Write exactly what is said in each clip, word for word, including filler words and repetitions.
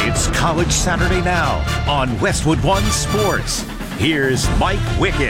It's College Saturday Now on Westwood One Sports. Here's Mike Wickett.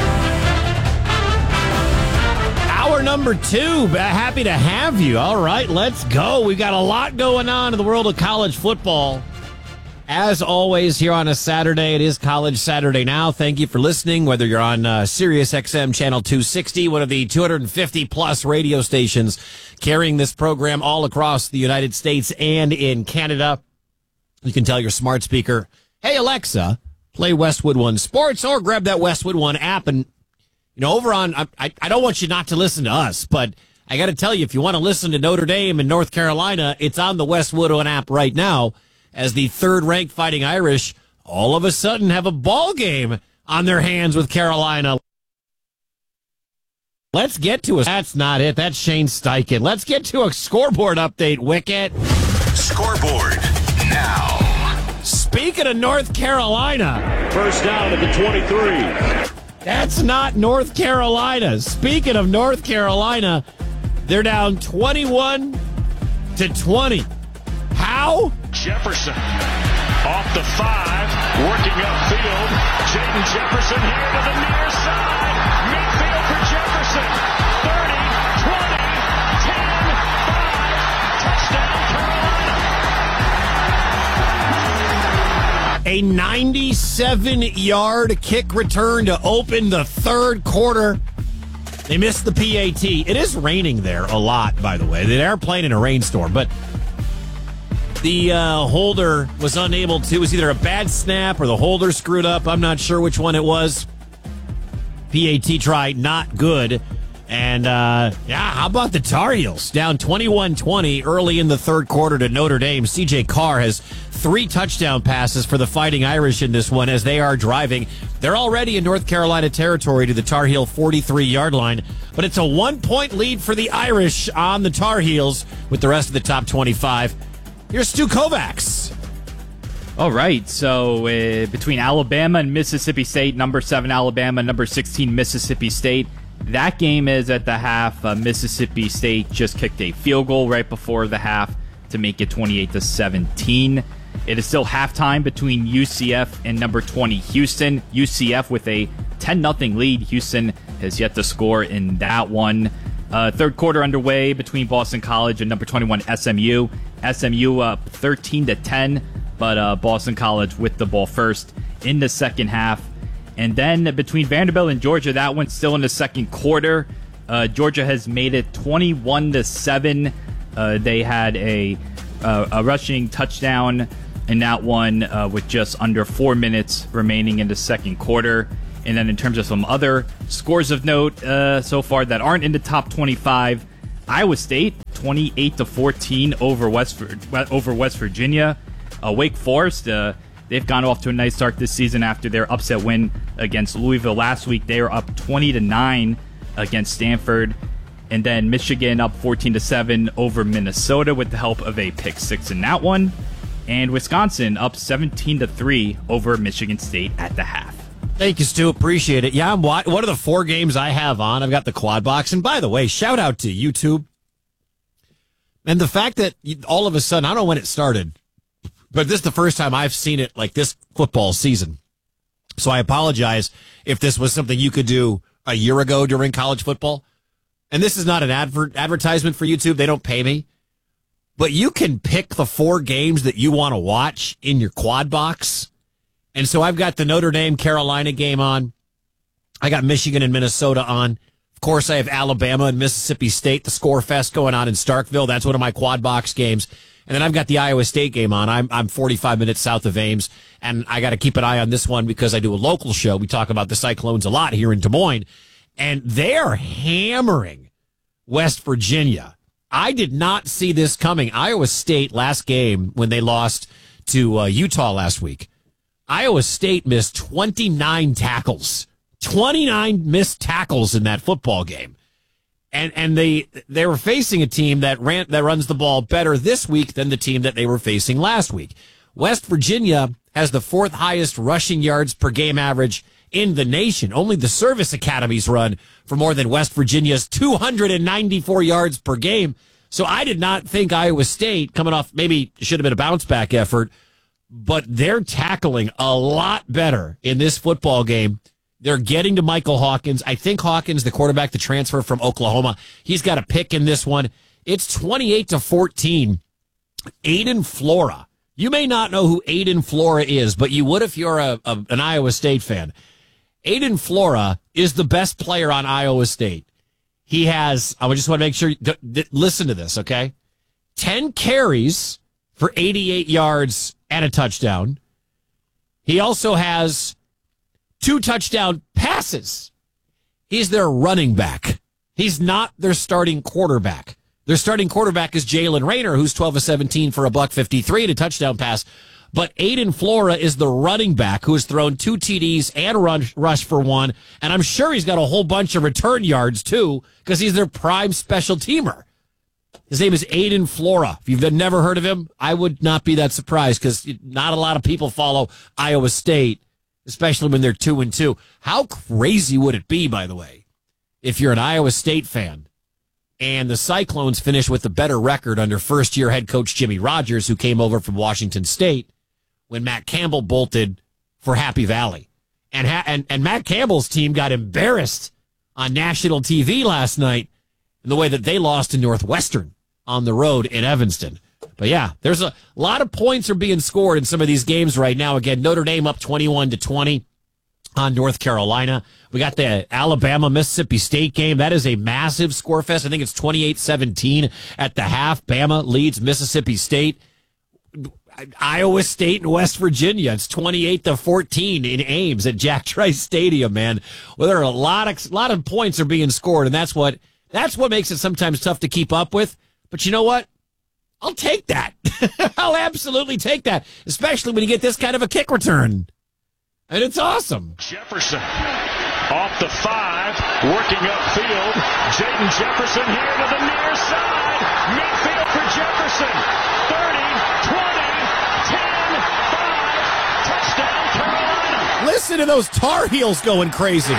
Hour number two. Happy to have you. All right, let's go. We've got a lot going on in the world of college football. As always, here on a Saturday, it is College Saturday Now. Thank you for listening, whether you're on uh, Sirius X M Channel two sixty, one of the two hundred fifty plus radio stations carrying this program all across the United States and in Canada. You can tell your smart speaker, hey, Alexa, play Westwood One Sports, or grab that Westwood One app. And, you know, over on, I, I don't want you not to listen to us, but I got to tell you, if you want to listen to Notre Dame and North Carolina, it's on the Westwood One app right now, as the third-ranked Fighting Irish all of a sudden have a ball game on their hands with Carolina. Let's get to a... That's not it. That's Shane Steichen. Let's get to a scoreboard update, Wicket. Scoreboard now. Speaking of North Carolina... First down at the twenty-three. That's not North Carolina. Speaking of North Carolina, they're down twenty-one to twenty. How? Jefferson off the five, working upfield. Jaden Jefferson here to the near side. Midfield for Jefferson. thirty, twenty, ten, five. Touchdown Carolina. A ninety-seven yard kick return to open the third quarter. They missed the P A T. It is raining there a lot, by the way. They are playing in a rainstorm, but the uh, holder was unable to. It was either a bad snap or the holder screwed up. I'm not sure which one it was. P A T try, not good. And, uh, yeah, how about the Tar Heels? Down twenty-one twenty early in the third quarter to Notre Dame. C J Carr has three touchdown passes for the Fighting Irish in this one as they are driving. They're already in North Carolina territory to the Tar Heel forty-three yard line. But it's a one-point lead for the Irish on the Tar Heels with the rest of the top twenty-five. Here's Stu Kovacs. All right, so uh, between Alabama and Mississippi State, number seven Alabama, number sixteen Mississippi State. That game is at the half. Uh, Mississippi State just kicked a field goal right before the half to make it twenty-eight to seventeen. It is still halftime between U C F and number twenty Houston. U C F with a ten nothing lead. Houston has yet to score in that one. Uh, third quarter underway between Boston College and number twenty-one S M U. S M U up thirteen to ten, but uh, Boston College with the ball first in the second half. And then between Vanderbilt and Georgia, that one's still in the second quarter. Uh, Georgia has made it twenty-one to seven. Uh, they had a uh, a rushing touchdown in that one uh, with just under four minutes remaining in the second quarter. And then in terms of some other scores of note uh, so far that aren't in the top twenty-five, Iowa State twenty-eight to fourteen over West over West Virginia. Uh, Wake Forest, uh, they've gone off to a nice start this season after their upset win against Louisville last week. They are up twenty to nine against Stanford. And then Michigan up fourteen to seven over Minnesota with the help of a pick six in that one. And Wisconsin up seventeen to three over Michigan State at the half. Thank you, Stu. Appreciate it. Yeah, I'm what one of the four games I have on. I've got the quad box. And by the way, shout out to YouTube. And the fact that you, all of a sudden, I don't know when it started, but this is the first time I've seen it like this football season. So I apologize if this was something you could do a year ago during college football. And this is not an advert advertisement for YouTube. They don't pay me. But you can pick the four games that you want to watch in your quad box. And so I've got the Notre Dame Carolina game on. I got Michigan and Minnesota on. Of course, I have Alabama and Mississippi State, the Score Fest going on in Starkville. That's one of my quad box games. And then I've got the Iowa State game on. I'm I'm forty-five minutes south of Ames, and I got to keep an eye on this one because I do a local show. We talk about the Cyclones a lot here in Des Moines, and they're hammering West Virginia. I did not see this coming. Iowa State last game when they lost to uh, Utah last week, Iowa State missed twenty-nine tackles, twenty-nine missed tackles in that football game. And and they they were facing a team that ran that runs the ball better this week than the team that they were facing last week. West Virginia has the fourth highest rushing yards per game average in the nation. Only the service academies run for more than West Virginia's two hundred ninety-four yards per game. So I did not think Iowa State, coming off maybe should have been a bounce back effort, but they're tackling a lot better in this football game. They're getting to Michael Hawkins. I think Hawkins, the quarterback, the transfer from Oklahoma, he's got a pick in this one. It's twenty-eight to fourteen. Aiden Flora. You may not know who Aiden Flora is, but you would if you're a, a, an Iowa State fan. Aiden Flora is the best player on Iowa State. He has, I just want to make sure, th- th- listen to this, okay? ten carries for eighty-eight yards and a touchdown. He also has two touchdown passes. He's their running back. He's not their starting quarterback. Their starting quarterback is Jalen Rayner, who's twelve of seventeen for a buck fifty-three and a touchdown pass. But Aiden Flora is the running back who has thrown two T Ds and run, rush for one. And I'm sure he's got a whole bunch of return yards, too, because he's their prime special teamer. His name is Aiden Flora. If you've never heard of him, I would not be that surprised because not a lot of people follow Iowa State, especially when they're two and two. How crazy would it be, by the way, if you're an Iowa State fan and the Cyclones finish with a better record under first-year head coach Jimmy Rogers, who came over from Washington State when Matt Campbell bolted for Happy Valley. And, ha- and, and Matt Campbell's team got embarrassed on national T V last night in the way that they lost to Northwestern on the road in Evanston. But yeah, there's a lot of points are being scored in some of these games right now. Again, Notre Dame up twenty-one to twenty on North Carolina. We got the Alabama-Mississippi State game. That is a massive score fest. I think it's twenty-eight seventeen at the half. Bama leads Mississippi State. Iowa State and West Virginia. It's twenty-eight to fourteen in Ames at Jack Trice Stadium, man. Well, there are a lot of a lot of points are being scored, and that's what that's what makes it sometimes tough to keep up with. But you know what? I'll take that. I'll absolutely take that, especially when you get this kind of a kick return. And it's awesome. Jefferson off the five, working upfield. Jaden Jefferson here to the near side. Midfield for Jefferson. thirty, twenty, ten, five. Touchdown, Carolina. Listen to those Tar Heels going crazy.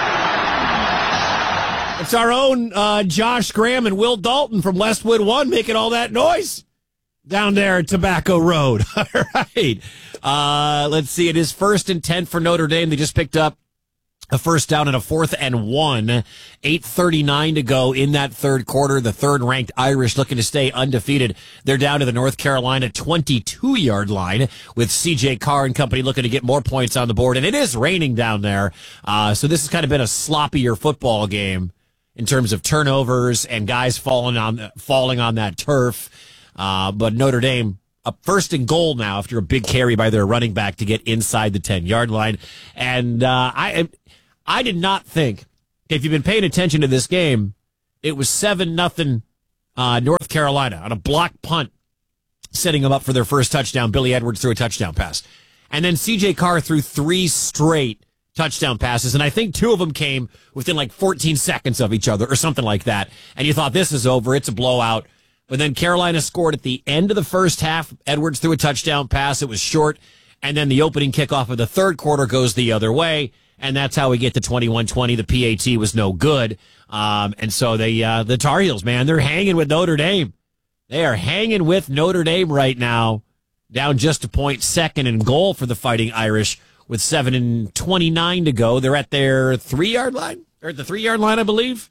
It's our own uh, Josh Graham and Will Dalton from Westwood One making all that noise down there at Tobacco Road. All right. Uh, let's see. It is first and ten for Notre Dame. They just picked up a first down and a fourth and one. eight thirty-nine to go in that third quarter. The third-ranked Irish looking to stay undefeated. They're down to the North Carolina twenty-two-yard line with C J Carr and company looking to get more points on the board. And it is raining down there. Uh, so this has kind of been a sloppier football game in terms of turnovers and guys falling on falling on that turf. Uh, but Notre Dame up first and goal now after a big carry by their running back to get inside the ten-yard line. And uh, I I did not think, if you've been paying attention to this game, it was seven nothing uh, North Carolina on a block punt, setting them up for their first touchdown. Billy Edwards threw a touchdown pass. And then C J Carr threw three straight touchdown passes, and I think two of them came within like fourteen seconds of each other or something like that. And you thought, this is over, it's a blowout. But then Carolina scored at the end of the first half. Edwards threw a touchdown pass. It was short. And then the opening kickoff of the third quarter goes the other way. And that's how we get to twenty-one twenty. The P A T was no good. Um, and so they, uh, the Tar Heels, man, they're hanging with Notre Dame. They are hanging with Notre Dame right now. Down just a point, second and goal for the Fighting Irish with seven and twenty-nine to go. They're at their three-yard line. They're at the three-yard line, I believe.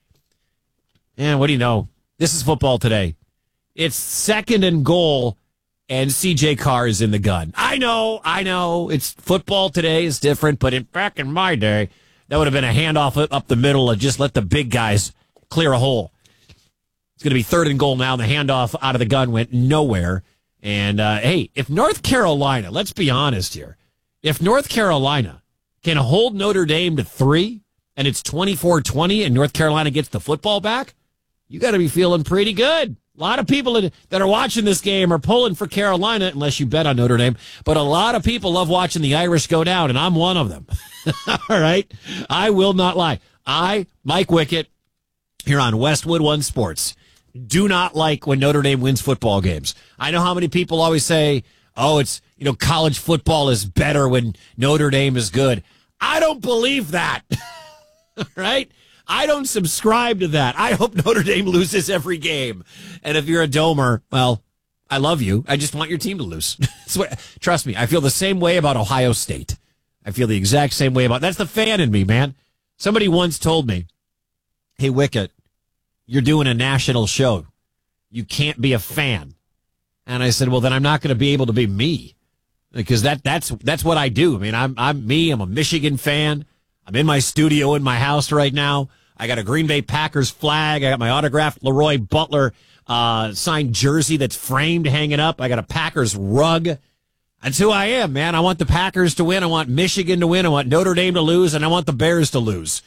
And what do you know? This is football today. It's second and goal, and C J Carr is in the gun. I know, I know. It's football today. It's different, but in, back in my day, that would have been a handoff up the middle and just let the big guys clear a hole. It's going to be third and goal now. The handoff out of the gun went nowhere. And, uh, hey, if North Carolina, let's be honest here, if North Carolina can hold Notre Dame to three, and it's twenty-four twenty, and North Carolina gets the football back, you got to be feeling pretty good. A lot of people that are watching this game are pulling for Carolina, unless you bet on Notre Dame. But a lot of people love watching the Irish go down, and I'm one of them. All right? I will not lie. I, Mike Wickett, here on Westwood One Sports, do not like when Notre Dame wins football games. I know how many people always say, oh, it's, you know, college football is better when Notre Dame is good. I don't believe that. Right? I don't subscribe to that. I hope Notre Dame loses every game. And if you're a Domer, well, I love you. I just want your team to lose. That's what, trust me, I feel the same way about Ohio State. I feel the exact same way about, that's the fan in me, man. Somebody once told me, hey, Wicket, you're doing a national show. You can't be a fan. And I said, well, then I'm not going to be able to be me, because that that's that's what I do. I mean, I'm I'm me. I'm a Michigan fan. I'm in my studio in my house right now. I got a Green Bay Packers flag. I got my autographed Leroy Butler uh, signed jersey that's framed hanging up. I got a Packers rug. That's who I am, man. I want the Packers to win. I want Michigan to win. I want Notre Dame to lose, and I want the Bears to lose.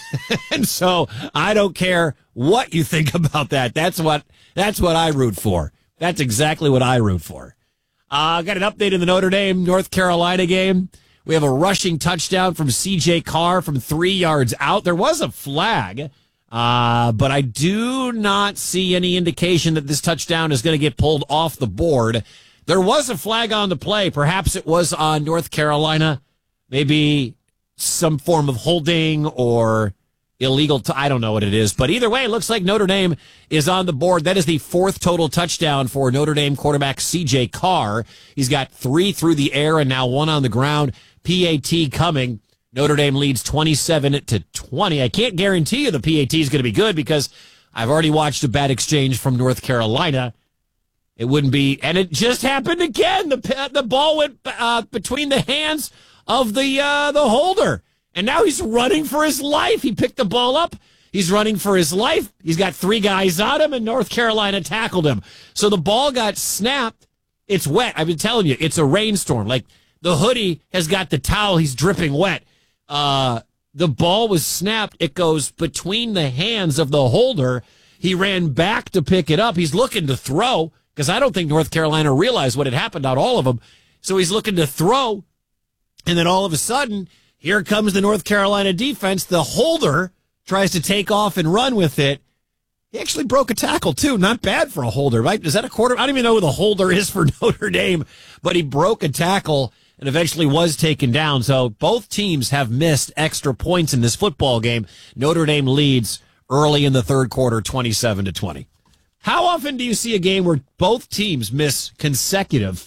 And so I don't care what you think about that. That's what that's what I root for. That's exactly what I root for. I uh, got an update in the Notre Dame North Carolina game. We have a rushing touchdown from C J Carr from three yards out. There was a flag, uh, but I do not see any indication that this touchdown is going to get pulled off the board. There was a flag on the play. Perhaps it was on North Carolina. Maybe some form of holding or illegal. T- I don't know what it is. But either way, it looks like Notre Dame is on the board. That is the fourth total touchdown for Notre Dame quarterback C J Carr. He's got three through the air and now one on the ground. P A T coming. Notre Dame leads twenty-seven to twenty. I can't guarantee you the P A T is going to be good because I've already watched a bad exchange from North Carolina. It wouldn't be, and it just happened again. The the ball went uh, between the hands of the uh, the holder, and now he's running for his life. He picked the ball up. He's running for his life. He's got three guys on him, and North Carolina tackled him. So the ball got snapped. It's wet. I've been telling you, it's a rainstorm. Like, the hoodie has got the towel. He's dripping wet. Uh, the ball was snapped. It goes between the hands of the holder. He ran back to pick it up. He's looking to throw because I don't think North Carolina realized what had happened, not all of them. So he's looking to throw. And then all of a sudden, here comes the North Carolina defense. The holder tries to take off and run with it. He actually broke a tackle, too. Not bad for a holder, right? Is that a quarter? I don't even know who the holder is for Notre Dame, but he broke a tackle and eventually was taken down. So both teams have missed extra points in this football game. Notre Dame leads early in the third quarter, twenty-seven to twenty. How often do you see a game where both teams miss consecutive,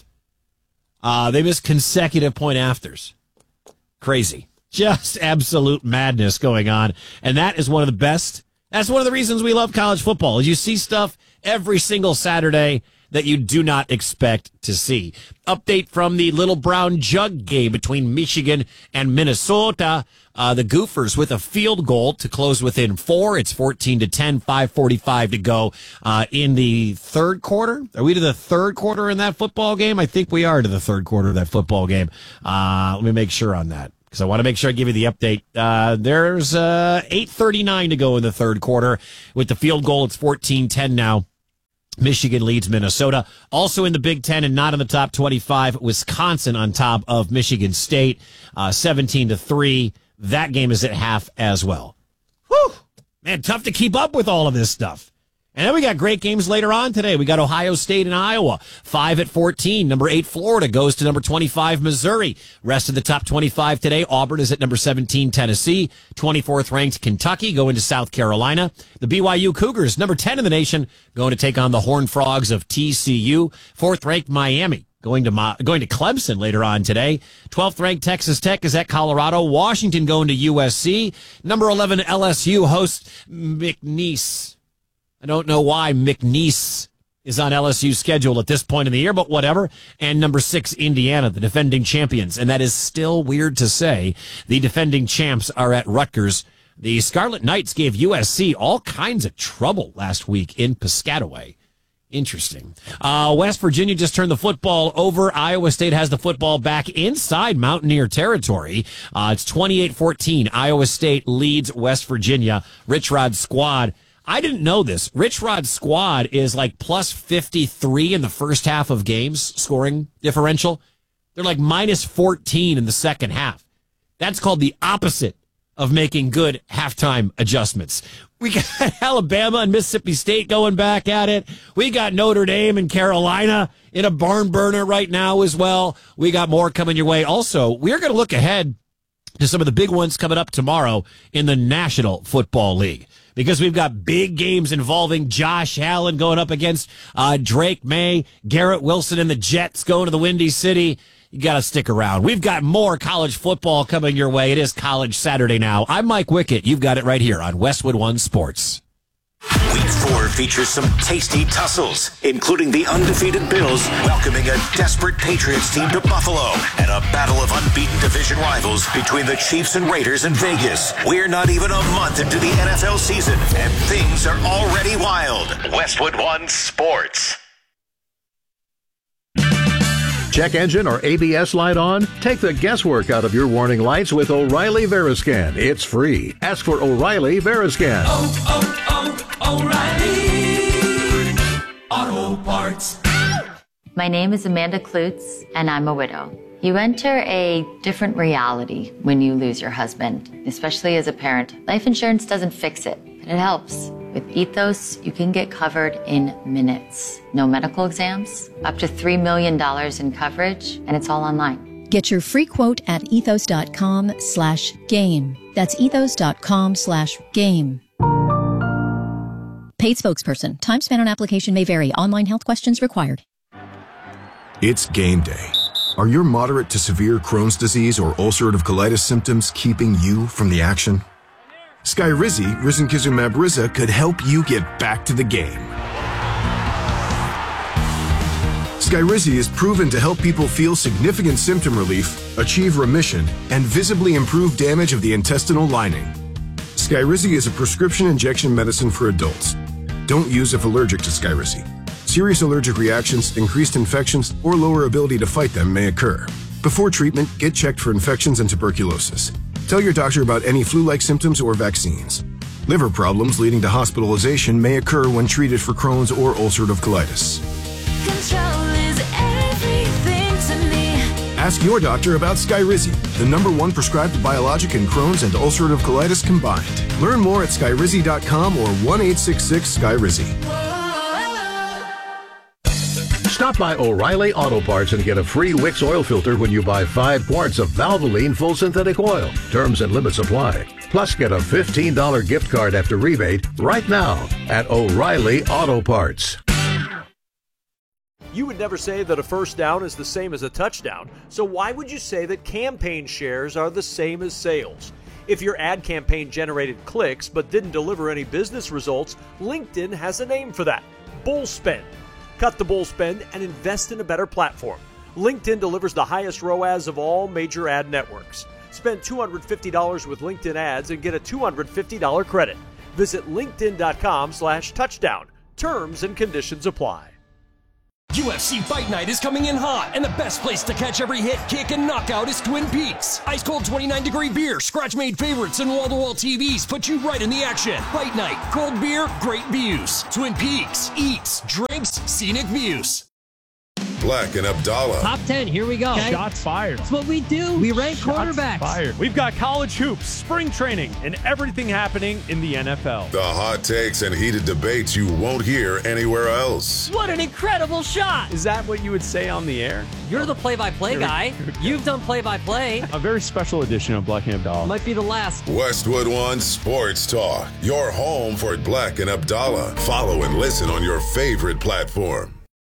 uh, they miss consecutive point afters? Crazy. Just absolute madness going on. And that is one of the best. That's one of the reasons we love college football, is you see stuff every single Saturday that you do not expect to see. Update from the Little Brown Jug game between Michigan and Minnesota. Uh, the Gophers with a field goal to close within four. It's fourteen to ten, five forty-five to go uh, in the third quarter. Are we to the third quarter in that football game? I think we are to the third quarter of that football game. Uh, let me make sure on that, because I want to make sure I give you the update. Uh, there's uh, eight thirty-nine to go in the third quarter. With the field goal, it's fourteen ten now. Michigan leads Minnesota. Also in the Big Ten and not in the top twenty-five, Wisconsin on top of Michigan State, uh, seventeen to three. That game is at half as well. Whew! Man, tough to keep up with all of this stuff. And then we got great games later on today. We got Ohio State and Iowa. five at fourteen. Number eight, Florida, goes to number twenty-five, Missouri. Rest of the top twenty-five today. Auburn is at number seventeen, Tennessee. twenty-fourth ranked Kentucky going to South Carolina. The B Y U Cougars, number ten in the nation, going to take on the Horned Frogs of T C U. fourth ranked Miami going to Ma- going to Clemson later on today. twelfth ranked Texas Tech is at Colorado. Washington going to U S C. Number eleven, L S U hosts McNeese. I don't know why McNeese is on L S U's schedule at this point in the year, but whatever. And number six, Indiana, the defending champions. And that is still weird to say. The defending champs are at Rutgers. The Scarlet Knights gave U S C all kinds of trouble last week in Piscataway. Interesting. Uh, West Virginia just turned the football over. Iowa State has the football back inside Mountaineer territory. Uh, it's twenty-eight fourteen. Iowa State leads West Virginia. Rich Rod's squad. I didn't know this. Rich Rod's squad is like plus fifty-three in the first half of games, scoring differential. They're like minus fourteen in the second half. That's called the opposite of making good halftime adjustments. We got Alabama and Mississippi State going back at it. We got Notre Dame and Carolina in a barn burner right now as well. We got more coming your way. Also, we're going to look ahead to some of the big ones coming up tomorrow in the National Football League. Because we've got big games involving Josh Allen going up against uh, Drake May, Garrett Wilson and the Jets going to the Windy City. You got to stick around. We've got more college football coming your way. It is College Saturday now. I'm Mike Wickett. You've got it right here on Westwood One Sports. Week four features some tasty tussles, including the undefeated Bills welcoming a desperate Patriots team to Buffalo and a battle of unbeaten division rivals between the Chiefs and Raiders in Vegas. We're not even a month into the N F L season, and things are already wild. Westwood One Sports. Check engine or A B S light on? Take the guesswork out of your warning lights with O'Reilly Veriscan. It's free. Ask for O'Reilly Veriscan. Oh, oh, oh, O'Reilly Auto Parts. My name is Amanda Klutz, and I'm a widow. You enter a different reality when you lose your husband, especially as a parent. Life insurance doesn't fix it, but it helps. With Ethos, you can get covered in minutes. No medical exams, up to three million dollars in coverage, and it's all online. Get your free quote at ethos.com slash game. That's ethos.com slash game. Paid spokesperson. Time spent on application may vary. Online health questions required. It's game day. Are your moderate to severe Crohn's disease or ulcerative colitis symptoms keeping you from the action? Skyrizi, risankizumab Riza, could help you get back to the game. Skyrizi is proven to help people feel significant symptom relief, achieve remission, and visibly improve damage of the intestinal lining. Skyrizi is a prescription injection medicine for adults. Don't use if allergic to Skyrizi. Serious allergic reactions, increased infections, or lower ability to fight them may occur. Before treatment, get checked for infections and tuberculosis. Tell your doctor about any flu-like symptoms or vaccines. Liver problems leading to hospitalization may occur when treated for Crohn's or ulcerative colitis. Control is everything to me. Ask your doctor about Skyrizi, the number one prescribed biologic in Crohn's and ulcerative colitis combined. Learn more at skyrizi dot com or one eight six six Skyrizi. Stop by O'Reilly Auto Parts and get a free Wix oil filter when you buy five quarts of Valvoline full synthetic oil. Terms and limits apply. Plus, get a fifteen dollars gift card after rebate right now at O'Reilly Auto Parts. You would never say that a first down is the same as a touchdown, so why would you say that campaign shares are the same as sales? If your ad campaign generated clicks but didn't deliver any business results, LinkedIn has a name for that: bull spend. Cut the bull spend and invest in a better platform. LinkedIn delivers the highest R O A S of all major ad networks. Spend two hundred fifty dollars with LinkedIn ads and get a two hundred fifty dollars credit. Visit linkedin.com slash touchdown. Terms and conditions apply. U F C Fight Night is coming in hot, and the best place to catch every hit, kick, and knockout is Twin Peaks. Ice cold twenty-nine degree beer, scratch-made favorites, and wall-to-wall T Vs put you right in the action. Fight Night, cold beer, great views. Twin Peaks, eats, drinks, scenic views. Black and Abdallah. Top ten, here we go. Okay. Shots fired. That's what we do. We rank Shots quarterbacks. Fired. We've got college hoops, spring training, and everything happening in the N F L. The hot takes and heated debates you won't hear anywhere else. What an incredible shot. Is that what you would say on the air? You're the play-by-play guy. You've done play-by-play. A very special edition of Black and Abdallah. Might be the last. Westwood One Sports Talk, your home for Black and Abdallah. Follow and listen on your favorite platform.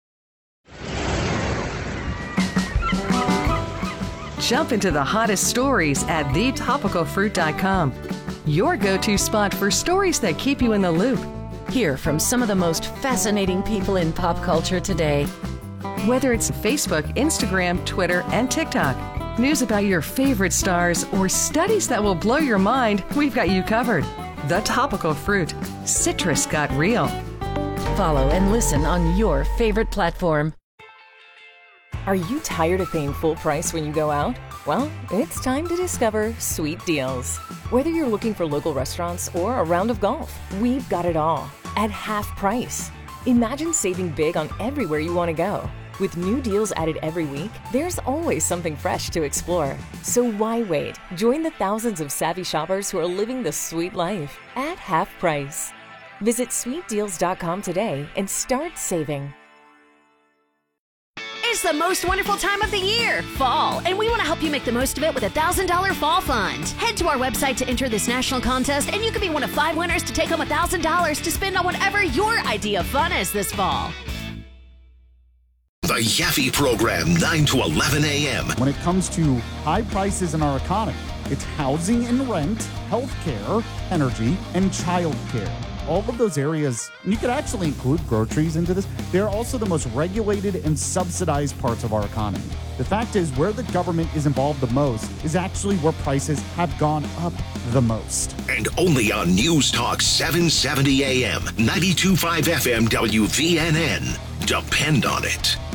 Jump into the hottest stories at the topical fruit dot com. Your go-to spot for stories that keep you in the loop. Hear from some of the most fascinating people in pop culture today. Whether it's Facebook, Instagram, Twitter, and TikTok, news about your favorite stars, or studies that will blow your mind, we've got you covered. The Topical Fruit. Citrus got real. Follow and listen on your favorite platform. Are you tired of paying full price when you go out? Well, it's time to discover Sweet Deals. Whether you're looking for local restaurants or a round of golf, we've got it all at half price. Imagine saving big on everywhere you want to go. With new deals added every week, there's always something fresh to explore. So why wait? Join the thousands of savvy shoppers who are living the sweet life at half price. Visit sweet deals dot com today and start saving. is the most wonderful time of the year, fall, and we want to help you make the most of it with a one thousand dollars Fall Fund. Head to our website to enter this national contest, and you could be one of five winners to take home one thousand dollars to spend on whatever your idea of fun is this fall. The Yaffe Program, nine to eleven a.m. When it comes to high prices in our economy, it's housing and rent, healthcare, energy, and childcare. All of those areas, and you could actually include groceries into this, they're also the most regulated and subsidized parts of our economy. The fact is, where the government is involved the most is actually where prices have gone up the most. And only on News Talk seven seventy a.m., ninety-two point five F M W V N N. Depend on it.